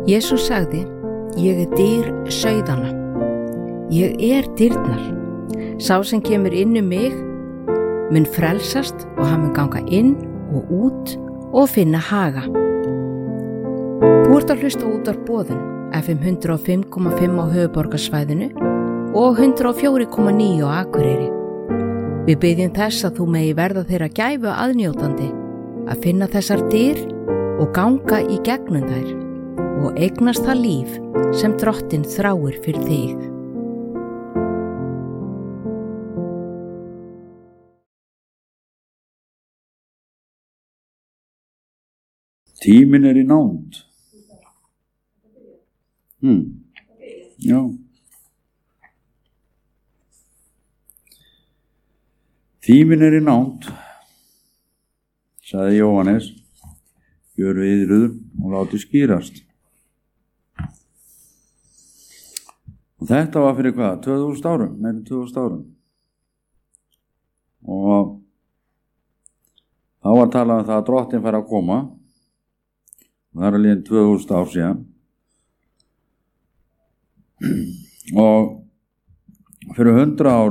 Jesús sagði, ég dyr sauðanna. Ég dyrnar. Sá sem kemur inn mig mun frelsast og hann mun ganga inn og út og finna haga. Þú ert að hlusta út á boðun FM 105,5 á höfuðborgarsvæðinu og 104,9 á Akureyri. Við biðjum þess að þú megi verða þeirra gæfu aðnjótandi að finna þessar dyr og ganga í gegnum þær og eignast það líf sem Drottinn þráir fyrir þig. Tíminn í nánd. Já. Tíminn í nánd, sagði Jóhannes, gjöru iðruð og láti skýrast. Og þetta var fyrir hvað? 2000 árum, meira 2000 árum. Og þá var talað það að Drottinn færi að koma. Það er alveg 2000 ár síðan. Og fyrir 100 árum